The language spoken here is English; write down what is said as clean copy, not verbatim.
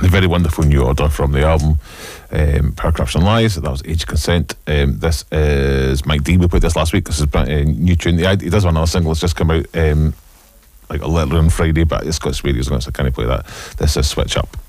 The very wonderful new order from the album Power Corruption Lies. That was Age of Consent. This is Mike D. We played this last week. This is a new tune. He does another single that's just come out like a little on Friday, but it's got its radios on it, so I can't play that. This is Switch Up.